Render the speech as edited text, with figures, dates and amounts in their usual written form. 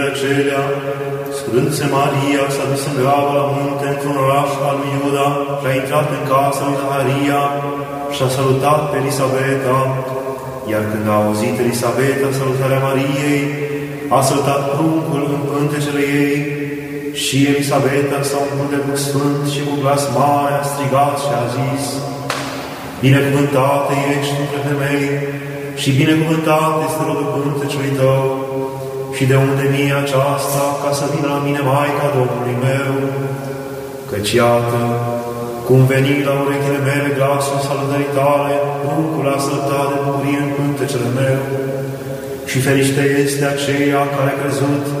Acelea, scurându-se Maria, s-a dus în grabă la munte, într-un oraș al lui Iuda, și a intrat în casa lui Zaharia și a salutat pe Elisabeta. Iar când a auzit Elisabeta salutarea Mariei, a salutat pruncul în pântecele ei și Elisabeta s-a umplut de Duh Sfânt și cu glas mare a strigat și a zis: Binecuvântată ești între femei și binecuvântat este rodul pântecelui tău. Și de unde mie aceasta, ca să vină la mine Maica Domnului meu? Căci iată, cum veni la urechile mele glasul salutării tale, pruncul a săltat de bucurie în pântecele meu. Și fericite este aceea care a crezut